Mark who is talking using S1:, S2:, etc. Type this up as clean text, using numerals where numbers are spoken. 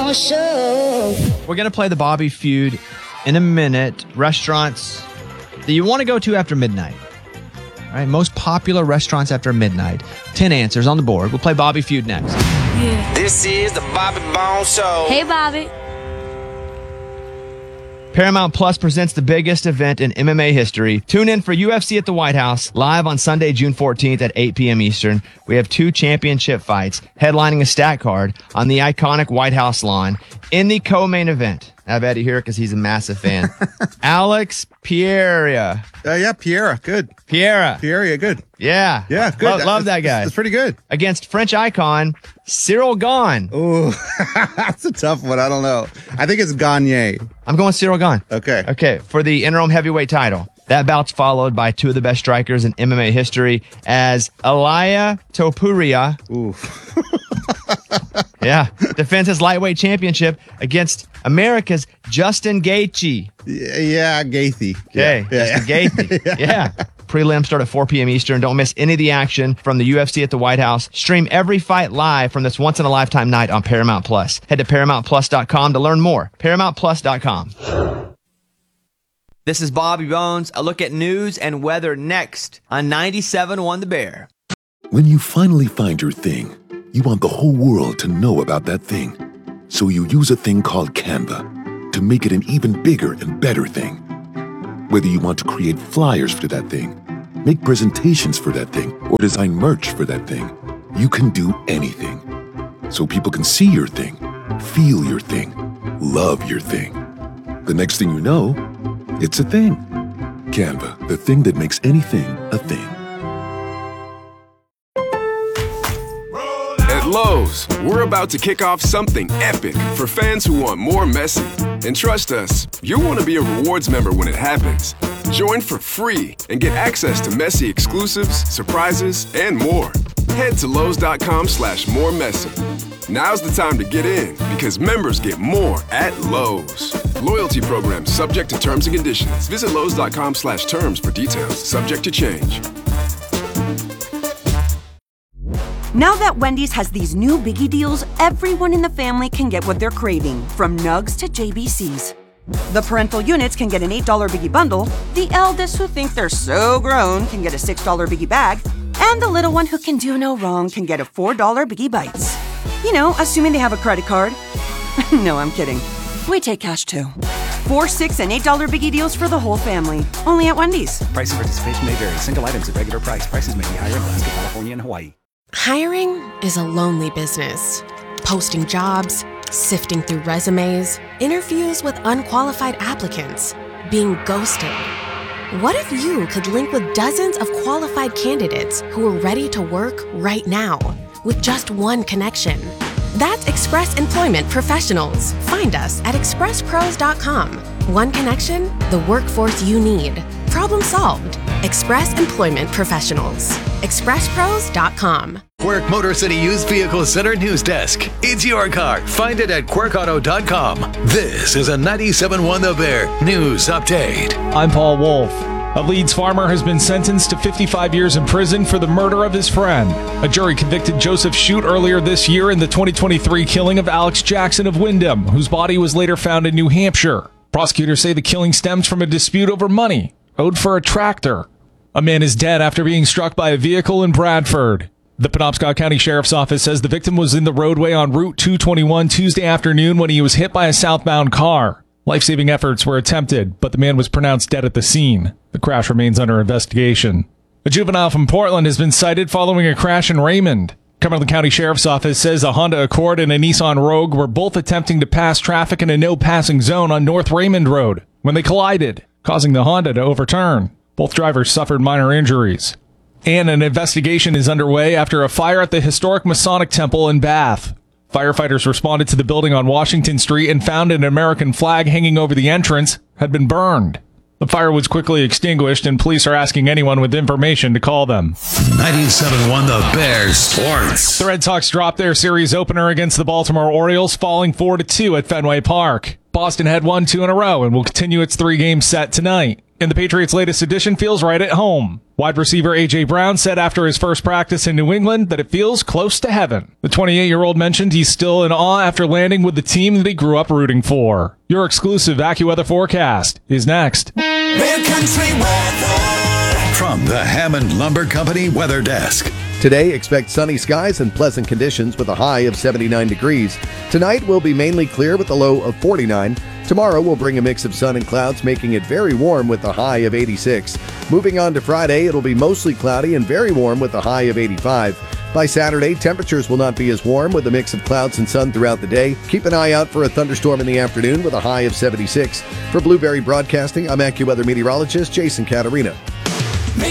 S1: Bone Show.
S2: We're going to play the Bobby Feud in a minute. Restaurants that you want to go to after midnight. All right, most popular restaurants after midnight. 10 answers on the board. We'll play Bobby Feud next.
S3: Yeah.
S4: This is the Bobby Bone Show.
S3: Hey, Bobby.
S2: Paramount Plus presents the biggest event in MMA history. Tune in for UFC at the White House, live on Sunday, June 14th at 8 p.m. Eastern. We have 2 championship fights, headlining a stat card on the iconic White House lawn. In the co-main event, I have Eddie here because he's a massive fan. Alex Pereira.
S5: Yeah, Pereira, good.
S2: Pereira,
S5: good.
S2: Yeah.
S5: Yeah, good.
S2: Love that guy.
S5: It's pretty good.
S2: Against French icon, Cyril Gane.
S5: Ooh, that's a tough one. I don't know. I think it's Gagne.
S2: I'm going Cyril Gane.
S5: Okay,
S2: for the interim heavyweight title. That bout's followed by 2 of the best strikers in MMA history as Ilia Topuria.
S5: Ooh.
S2: Yeah, defends his lightweight championship against America's Justin Gaethje.
S5: Yeah, Gaethje.
S2: Okay,
S5: Yeah.
S2: Justin Gaethje. Yeah. Prelims start at 4 p.m. Eastern. Don't miss any of the action from the UFC at the White House. Stream every fight live from this once-in-a-lifetime night on Paramount Plus. Head to ParamountPlus.com to learn more. ParamountPlus.com. This is Bobby Bones. A look at news and weather next on 97.1 The Bear.
S6: When you finally find your thing, you want the whole world to know about that thing. So you use a thing called Canva to make it an even bigger and better thing. Whether you want to create flyers for that thing, make presentations for that thing, or design merch for that thing, you can do anything. So people can see your thing, feel your thing, love your thing. The next thing you know, it's a thing. Canva, the thing that makes anything a thing.
S7: At Lowe's, we're about to kick off something epic for fans who want more Messi. And trust us, you'll want to be a rewards member when it happens. Join for free and get access to Messi exclusives, surprises, and more. Head to Lowe's.com/moremessy. Now's the time to get in because members get more at Lowe's. Loyalty program subject to terms and conditions. Visit Lowe's.com/terms for details. Subject to change.
S8: Now that Wendy's has these new biggie deals, everyone in the family can get what they're craving, from nugs to JBCs. The parental units can get an $8 biggie bundle, the eldest who think they're so grown can get a $6 biggie bag, and the little one who can do no wrong can get a $4 biggie bites. You know, assuming they have a credit card. No, I'm kidding. We take cash too. $4, $6, and $8 biggie deals for the whole family. Only at Wendy's.
S9: Price and participation may vary. Single items at regular price. Prices may be higher in Alaska, California, and Hawaii.
S10: Hiring is a lonely business. Posting jobs, sifting through resumes, interviews with unqualified applicants, being ghosted. What if you could link with dozens of qualified candidates who are ready to work right now with just one connection? That's Express Employment Professionals. Find us at expresspros.com. One connection, the workforce you need. Problem solved. Express Employment Professionals. expresspros.com.
S11: Quirk Motor City Used Vehicle Center News Desk. It's your car. Find it at quirkauto.com. This is a 97.1 The Bear News Update.
S12: I'm Paul Wolf. A Leeds farmer has been sentenced to 55 years in prison for the murder of his friend. A jury convicted Joseph Shute earlier this year in the 2023 killing of Alex Jackson of Windham, whose body was later found in New Hampshire. Prosecutors say the killing stems from a dispute over money owed for a tractor. A man is dead after being struck by a vehicle in Bradford. The Penobscot County Sheriff's Office says the victim was in the roadway on Route 221 Tuesday afternoon when he was hit by a southbound car. Life-saving efforts were attempted, but the man was pronounced dead at the scene. The crash remains under investigation. A juvenile from Portland has been cited following a crash in Raymond. Cumberland County Sheriff's Office says a Honda Accord and a Nissan Rogue were both attempting to pass traffic in a no-passing zone on North Raymond Road when they collided, causing the Honda to overturn. Both drivers suffered minor injuries. And an investigation is underway after a fire at the historic Masonic Temple in Bath. Firefighters responded to the building on Washington Street and found an American flag hanging over the entrance had been burned. The fire was quickly extinguished, and police are asking anyone with information to call them.
S11: 97.1 The Bear Sports.
S12: The Red Sox dropped their series opener against the Baltimore Orioles, falling 4-2 at Fenway Park. Boston had won 2 in a row and will continue its 3-game set tonight. And the Patriots' latest addition feels right at home. Wide receiver A.J. Brown said after his first practice in New England that it feels close to heaven. The 28-year-old mentioned he's still in awe after landing with the team that he grew up rooting for. Your exclusive AccuWeather forecast is next.
S11: Mid-country weather from the Hammond Lumber Company Weather Desk.
S1: Today, expect sunny skies and pleasant conditions with a high of 79 degrees. Tonight will be mainly clear with a low of 49. Tomorrow will bring a mix of sun and clouds, making it very warm with a high of 86. Moving on to Friday, it'll be mostly cloudy and very warm with a high of 85. By Saturday, temperatures will not be as warm with a mix of clouds and sun throughout the day. Keep an eye out for a thunderstorm in the afternoon with a high of 76. For Blueberry Broadcasting, I'm AccuWeather meteorologist Jason Caterina.